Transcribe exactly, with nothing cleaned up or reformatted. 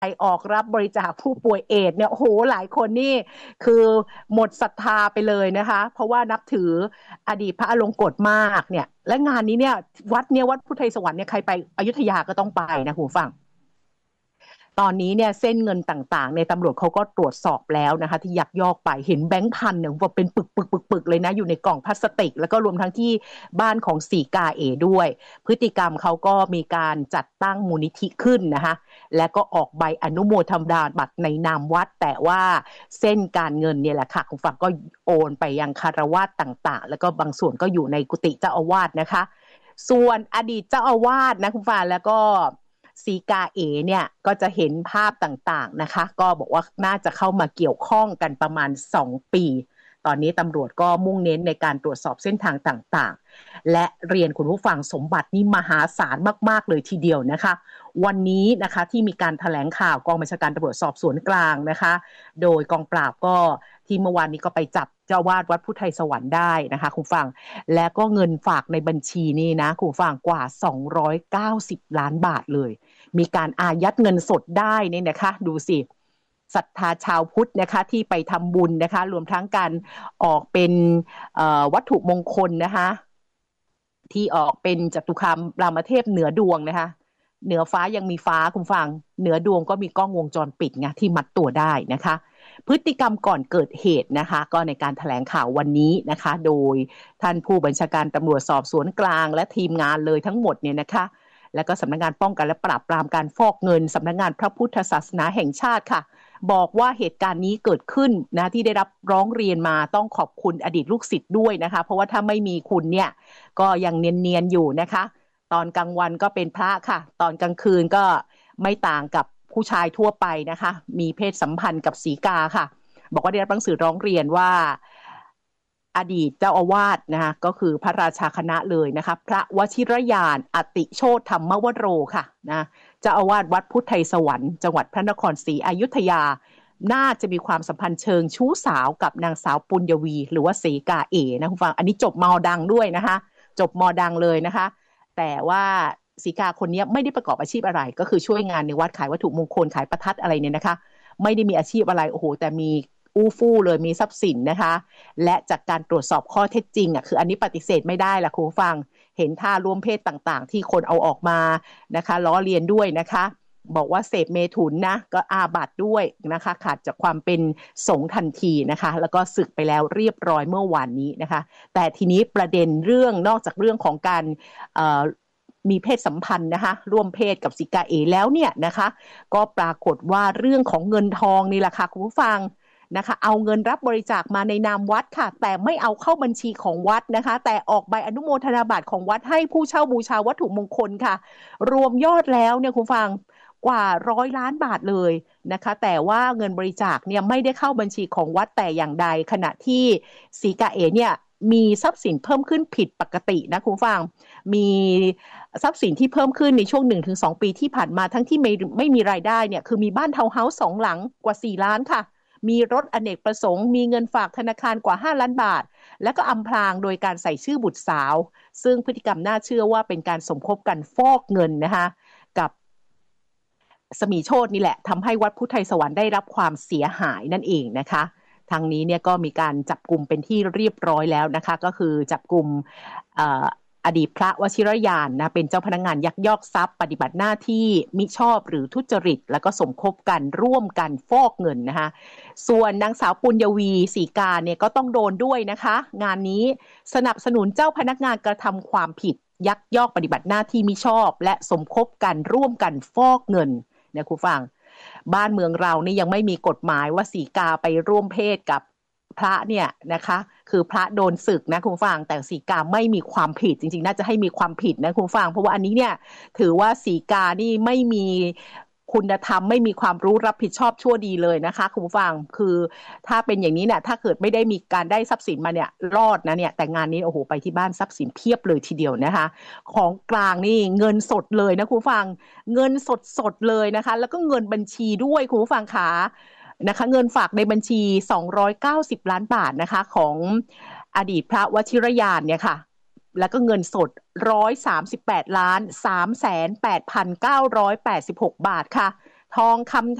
ออกรับบริจาคผู้ป่วยเอดส์เนี่ยโอ้โหหลายคนนี่คือหมดศรัทธาไปเลยนะคะเพราะว่านับถืออดีตพระอลงกฎมากเนี่ยและงานนี้เนี่ยวัดเนี่ยวัดพุทธไทยสวรรค์เนี่ยใครไปอยุธยาก็ต้องไปนะคุณฟังตอนนี้เนี่ยเส้นเงินต่างๆในตำรวจเขาก็ตรวจสอบแล้วนะคะที่ยักยอกไปเห็นแบงค์พันเนี่ยว่าเป็นปึกปึกปึกปึกเลยนะอยู่ในกล่องพลาสติกแล้วก็รวมทั้งที่บ้านของสีกาเอด้วยพฤติกรรมเขาก็มีการจัดตั้งมูลนิธิขึ้นนะคะและก็ออกใบอนุโมทนาบัตรในนามวัดแต่ว่าเส้นการเงินเนี่ยแหละค่ะคุณฝั่งก็โอนไปยังคารวาสต่างๆแล้วก็บางส่วนก็อยู่ในกุฏิเจ้าอาวาสนะคะส่วนอดีตเจ้าอาวาสนะคุณฝ่ายแล้วก็สีกาเอเนี่ยก็จะเห็นภาพต่างๆนะคะก็บอกว่าน่าจะเข้ามาเกี่ยวข้องกันประมาณสองปีตอนนี้ตำรวจก็มุ่งเน้นในการตรวจสอบเส้นทางต่างๆและเรียนคุณผู้ฟังสมบัตินี่มหาศาลมากๆเลยทีเดียวนะคะวันนี้นะคะที่มีการแถลงข่าวกองบัญชาการตำรวจสอบสวนกลางนะคะโดยกองปราบก็ที่เมื่อวานนี้ก็ไปจับเจ้าวาดวัดพุทธไทยสวรรค์ได้นะคะคุณฟังและก็เงินฝากในบัญชีนี่นะคุณฟังกว่าสองร้อยเก้าสิบล้านบาทเลยมีการอายัดเงินสดได้นี่นะคะดูสิศรัทธาชาวพุทธนะคะที่ไปทำบุญนะคะรวมทั้งการออกเป็นวัตถุมงคลนะคะที่ออกเป็นจตุคามรามเทพเหนือดวงนะคะเหนือฟ้ายังมีฟ้าคุณฟังเหนือดวงก็มีกล้องวงจรปิดไงที่มัดตัวได้นะคะพฤติกรรมก่อนเกิดเหตุนะคะก็ในการแถลงข่าววันนี้นะคะโดยท่านผู้บัญชาการตำรวจสอบสวนกลางและทีมงานเลยทั้งหมดเนี่ยนะคะและก็สำนักงานป้องกันและปราบปรามการฟอกเงินสำนักงานพระพุทธศาสนาแห่งชาติค่ะบอกว่าเหตุการณ์นี้เกิดขึ้นนะที่ได้รับร้องเรียนมาต้องขอบคุณอดีตลูกศิษย์ด้วยนะคะเพราะว่าถ้าไม่มีคุณเนี่ยก็ยังเนียนๆอยู่นะคะตอนกลางวันก็เป็นพระค่ะตอนกลางคืนก็ไม่ต่างกับผู้ชายทั่วไปนะคะมีเพศสัมพันธ์กับสีกาค่ะบอกว่าได้รับหนังสือร้องเรียนว่าอดีตเจ้าอาวาสนะคะก็คือพระราชาคณะเลยนะคะพระวชิรยานอติโชติธรรมวโรค่ะนะเจ้าอาวาสวัดพุทธไทยสวรรค์จังหวัดพระนครศรีอยุธยาน่าจะมีความสัมพันธ์เชิงชู้สาวกับนางสาวปุญญวีหรือว่าสีกาเอนะคุณฟังอันนี้จบมอดังด้วยนะคะจบมอดังเลยนะคะแต่ว่าสีกาคนนี้ไม่ได้ประกอบอาชีพอะไรก็คือช่วยงานในวัดขายวัตถุมงคลขายประทัดอะไรเนี่ยนะคะไม่ได้มีอาชีพอะไรโอ้โหแต่มีอู้ฟู่เลยมีทรัพย์สินนะคะและจากการตรวจสอบข้อเท็จจริงอ่ะคืออันนี้ปฏิเสธไม่ได้ล่ะคุณฟังเห็นท่าร่วมเพศต่างๆที่คนเอาออกมานะคะล้อเลียนด้วยนะคะบอกว่าเสพเมถุนนะก็อาบัติด้วยนะคะขาดจากความเป็นสงฆ์ทันทีนะคะแล้วก็สึกไปแล้วเรียบร้อยเมื่อวานนี้นะคะแต่ทีนี้ประเด็นเรื่องนอกจากเรื่องของการเอ่อมีเพศสัมพันธ์นะคะร่วมเพศกับสิกาเอแล้วเนี่ยนะคะก็ปรากฏว่าเรื่องของเงินทองนี่แหละค่ะคุณผู้ฟังนะคะเอาเงินรับบริจาคมาในนามวัดค่ะแต่ไม่เอาเข้าบัญชีของวัดนะคะแต่ออกใบอนุโมทนาบัตรของวัดให้ผู้เช่าบูชาวัตถุมงคลค่ะรวมยอดแล้วเนี่ยคุณฟังกว่าร้อยล้านบาทเลยนะคะแต่ว่าเงินบริจาคเนี่ยไม่ได้เข้าบัญชีของวัดแต่อย่างใดขณะที่สีกาเอเนี่ยมีทรัพย์สินเพิ่มขึ้นผิดปกตินะคุณฟังมีทรัพย์สินที่เพิ่มขึ้นในช่วง หนึ่งถึงสอง ปีที่ผ่านมาทั้งที่ไม่ไม่มีรายได้เนี่ยคือมีบ้านทาวน์เฮาส์สองหลังกว่าสี่ล้านค่ะมีรถอเนกประสงค์มีเงินฝากธนาคารกว่าห้าล้านบาทแล้วก็อำพรางโดยการใส่ชื่อบุตรสาวซึ่งพฤติกรรมน่าเชื่อว่าเป็นการสมคบกันฟอกเงินนะคะกับสมีโชตินี่แหละทำให้วัดพุทธไทยสวรรค์ได้รับความเสียหายนั่นเองนะคะทางนี้เนี่ยก็มีการจับกุมเป็นที่เรียบร้อยแล้วนะคะก็คือจับกุมอดีตพระวชิรยานนะเป็นเจ้าพนักงานยักยอกทรัพย์ปฏิบัติหน้าที่มิชอบหรือทุจริตแล้วก็สมคบกันร่วมกันฟอกเงินนะคะส่วนนางสาวปุญญวีสีกาเนี่ยก็ต้องโดนด้วยนะคะงานนี้สนับสนุนเจ้าพนักงานกระทำความผิดยักยอกปฏิบัติหน้าที่มิชอบและสมคบกันร่วมกันฟอกเงินเนี่ยคุณฟังบ้านเมืองเรานี่ยังไม่มีกฎหมายว่าสีกาไปร่วมเพศกับพระเนี่ยนะคะคือพระโดนสึกนะคุณฟังแต่สีกาไม่มีความผิดจริงๆน่าจะให้มีความผิดนะคุณฟังเพราะว่าอันนี้เนี่ยถือว่าสีกานี่ไม่มีคุณธรรมไม่มีความรู้รับผิดชอบชั่วดีเลยนะคะคุณฟังคือถ้าเป็นอย่างนี้เนี่ยถ้าเกิดไม่ได้มีการได้ทรัพย์สินมาเนี่ยรอดนะเนี่ยแต่งานนี้โอ้โหไปที่บ้านทรัพย์สินเพียบเลยทีเดียวนะคะของกลางนี่เงินสดเลยนะคุณฟังเงินสดสดเลยนะคะแล้วก็เงินบัญชีด้วยคุณฟังคะนะคะเงินฝากในบัญชีสองร้อยเก้าสิบล้านบาทนะคะของอดีตพระวชิรยานเนี่ยค่ะแล้วก็เงินสดหนึ่งร้อยสามสิบแปดล้านสามแสนแปดพันเก้าร้อยแปดสิบหกบาทค่ะทองคำ